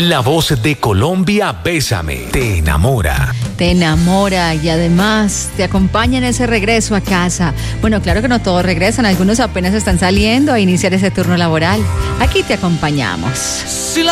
La voz de Colombia, Bésame, te enamora. Te enamora y además te acompaña en ese regreso a casa. Bueno, claro que no todos regresan, algunos apenas están saliendo a iniciar ese turno laboral. Aquí te acompañamos.